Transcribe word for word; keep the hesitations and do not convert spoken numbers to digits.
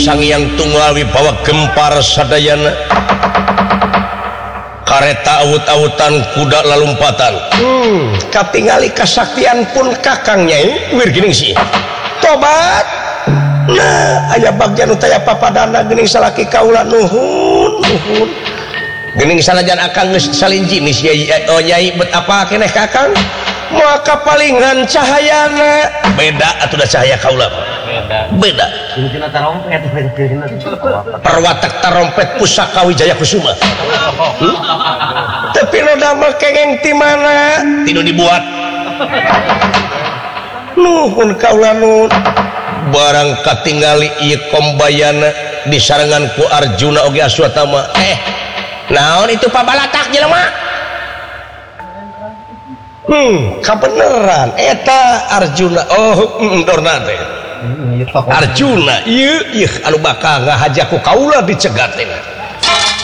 Sang Hyang Tunggal Wibawa gempar sadayana kareta awut-awutan kuda lalumpatan hmm, katingali kasaktian pun kakang Nyai wir geuning sih tobat nah aya bagian utaya papadana geuning salaki kaula nuhun nuhun geuning sanajan akang geus salinji nih oh Nyai bet apa keneh kakang maka palingan cahayana beda atuh da cahaya kaula beda perwatak tarompet pusaka Wijaya Kusuma hmm? Tapi no damel kengeng ti mana tinu dibuat nuhun kaula nuhun barang katingali ieu kombayana disarengan ku Arjuna oge Aswatama eh naon itu pabalatak jelema hmm kabeneran eta Arjuna oh endorna teh Arjuna ieu ieu anu bakal ngahaja ku kaula dicegat teh